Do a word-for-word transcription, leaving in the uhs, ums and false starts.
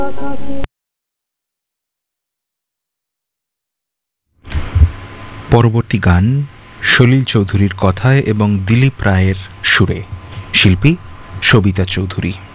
পরবর্তী গান সলিল চৌধুরীর কথায় এবং দিলীপ রায়ের সুরে, শিল্পী সবিতা চৌধুরী।